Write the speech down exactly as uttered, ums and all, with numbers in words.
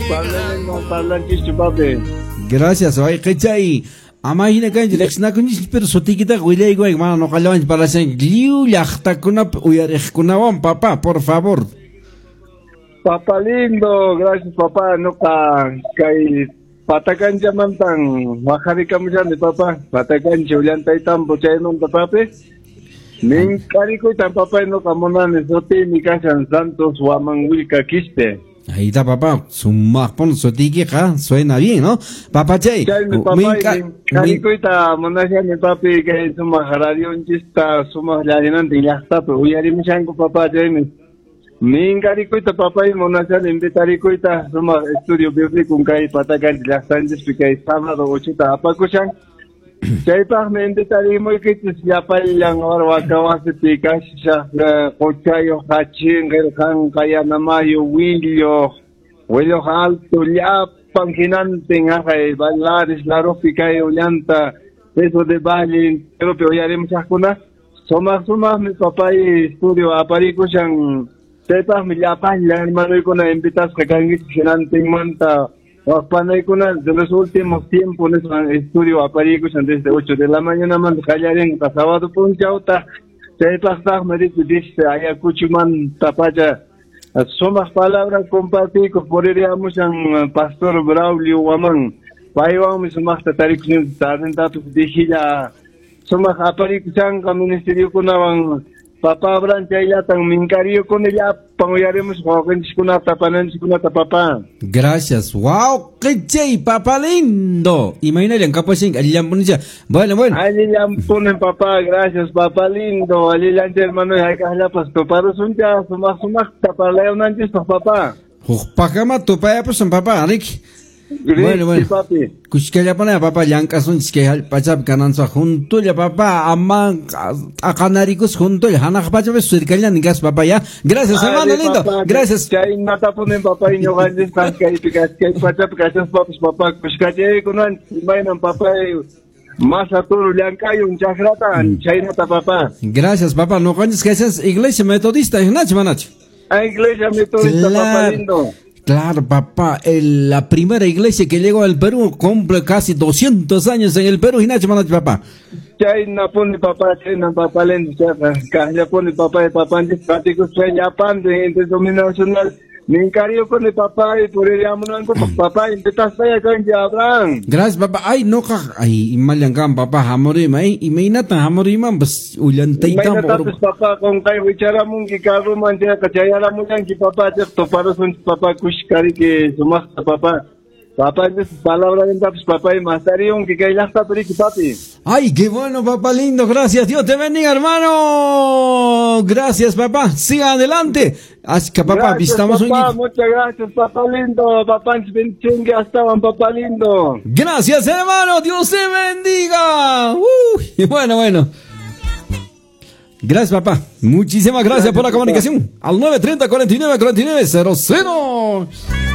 Parlalen no parlan chichu papi. Gracias, ay, kechay. Ama hina kanji lexna kunji pero sotikita guilay guay mano no kalawan para sen liu yachta kuna uyarij kunawan papá, por favor. Papá lindo, gracias papá, no ka kay patakan jamantang wakari kami de papá, patakan julian taitam bochainon papi. Ning kari ko tan papá no kamonan soti mi kasan Santos Wamang Wilka Kiste. Ahí está papá, summa pon sotiki ka, suena bien, ¿no? Papá chay. Mi papá, kari ko ita monasya mi papi kay summa radio chista summa lalinan dilasta pero uyari mi shango papá chay mi. Min kari ko ita papá y monasya invitari ko ita summa estudio bíblico kay patakan dilasta kay sábado ocho ta apakushan. Chay pa me invitari mo kay siapa yang orang wakawasi tikas siya kochayo hachin gerkan kaya namayo wilio wilio alto liapang kinante nga kay balaris laro pikay ulyanta eso de balin pero pero yari masakuna soma soma mi papay estudio apariko siyang chay pa mi liapan lang hermano ko na imbitas kakangit kinante manta. Panay ko na de los últimos tiempos en el estudio apariko desde ocho de la mañana man kayarin ta sábado pun chauta chay pastak me dice aya kuchuman tapaya somas palabras compartico podríamos ang pastor Braulio Wamang payawang somas tarik sin taden tapos dihila somas apariko sang ministerio ko nawang Papa Brancha ya tan mincario con ella pangoyaremos con kuna tapanan kuna tapapa. Gracias. Wow, qué chay, papá lindo. Imagínate en Capochín, allí ya ponen bueno, bueno. Allí ya ponen papá, gracias, papá lindo. Allí ya hermano ya que la pasto para son ya sumas sumas tapala un antes papá. Pagama tu paya pues en papá, Rick. Bueno, bueno. Kushkaya pa na papa yankasun skehal pachap kanan sa junto ya papa ama akanarikos junto ya hanak pachap surkanya nigas papa ya. Gracias hermano lindo. Gracias. Chay nata ponen papa inyo ganjes kan kay pikas kay pachap kasas papas papa kushkaya kunan imayan papa más aturo yanka yung chakratan chay nata papa. Gracias papa no ganjes kasas iglesia metodista hinach manach. A iglesia metodista papa lindo. Claro, papá, el, la primera iglesia que llegó al Perú cumple casi doscientos años en el Perú. Hinacho, manach, papá. Chay na pone papá, chay na papá lento, chay na pone papá y papá en prácticos, chay ya pan de entre dominio nacional. Me encargo con el papá y por el amo no papá invitas a con Abraham. Gracias papá. Ay no ka ay imalyangam papá hamorim ay imainatan hamorimam bas ulantaitam por papá con kay wichara mong gikaro man dia kachayara mo yang ki papá to para son papá kushkari que sumas papá. Papá es palabra de tapos papá y más tarión que kay lasta pero ki papi. Ay, qué bueno papá lindo. Gracias. Dios te bendiga, hermano. Gracias, papá. Siga adelante. Así que papá, visitamos un muchas gracias, papá lindo. Papá, bendición que estaban, papá lindo. Gracias, hermano. Dios te bendiga. Uy, bueno, bueno. Gracias, papá. Muchísimas gracias, gracias por la comunicación. Papá. Al nueve treinta, cuarenta y nueve, cuarenta y nueve, cero cero.